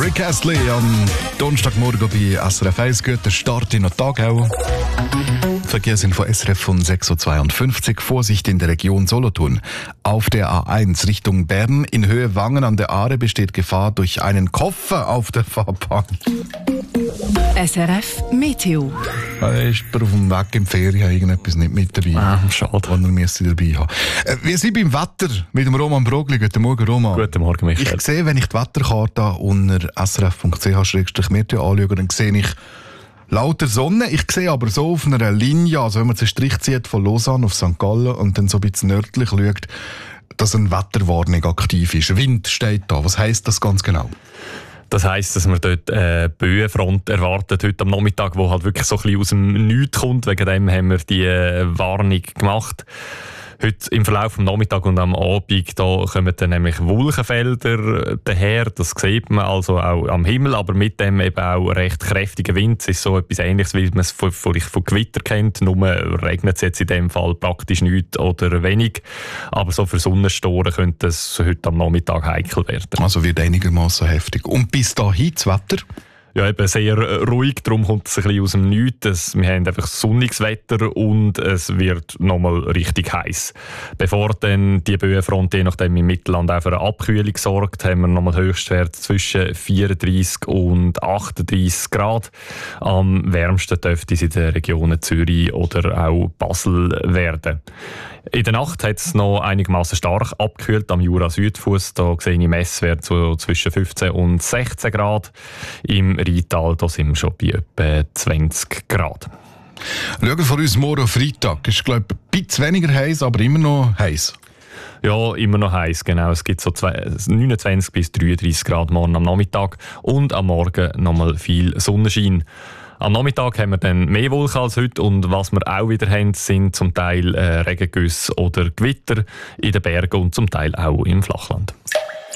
Rick Astley am Donnerstagmorgen bei SRF 1. Guten Start in den Tag auch. Verkehrsinfo von SRF von 6.52 Uhr. Vorsicht in der Region Solothurn. Auf der A1 Richtung Bern in Höhe Wangen an der Aare besteht Gefahr durch einen Koffer auf der Fahrbahn. SRF Meteo. Ist auf dem Weg im Ferien irgendetwas nicht mit dabei? Schade. Was wir müssen dabei haben. Wir sind beim Wetter mit dem Roman Brogli. Guten Morgen, Roman. Guten Morgen, Michael. Ich sehe, wenn ich die Wetterkarte unter srf.ch/meteo anschaue, dann sehe ich lauter Sonne. Ich sehe aber so auf einer Linie, also wenn man den Strich zieht von Lausanne auf St. Gallen und dann so ein bisschen nördlich schaut, dass eine Wetterwarnung aktiv ist. Wind steht da. Was heisst das ganz genau? Das heisst, dass man dort eine Böenfront erwartet heute am Nachmittag, die halt wirklich so ein bisschen aus dem Nichts kommt. Wegen dem haben wir die Warnung gemacht. Heute im Verlauf des Nachmittags und am Abend da kommen dann nämlich Wolkenfelder daher. Das sieht man also auch am Himmel, aber mit dem eben auch recht kräftiger Wind. Es ist so etwas Ähnliches, wie man es von Gewitter kennt. Nur regnet es jetzt in dem Fall praktisch nichts oder wenig. Aber so für Sonnenstoren könnte es heute am Nachmittag heikel werden. Also wird einigermaßen heftig. Und bis dahin das Wetter? Ja, eben sehr ruhig, darum kommt es ein bisschen aus dem Nichts. Wir haben einfach sonniges Wetter und es wird nochmal richtig heiß. Bevor dann die Böenfront je nachdem im Mittelland auch für eine Abkühlung sorgt, haben wir nochmal Höchstwert zwischen 34 und 38 Grad. Am wärmsten dürfte es in den Regionen Zürich oder auch Basel werden. In der Nacht hat es noch einigermaßen stark abgekühlt am Jura-Südfuss. Da sehe ich Messwert so zwischen 15 und 16 Grad. Im Rheintal da sind wir schon bei etwa 20 Grad. Schauen wir von uns morgen Freitag. Ist, glaube ich, ein bisschen weniger heiß, aber immer noch heiß. Ja, immer noch heiß, genau. Es gibt so 29 bis 33 Grad morgen am Nachmittag und am Morgen nochmal viel Sonnenschein. Am Nachmittag haben wir dann mehr Wolken als heute und was wir auch wieder haben, sind zum Teil Regengüsse oder Gewitter in den Bergen und zum Teil auch im Flachland.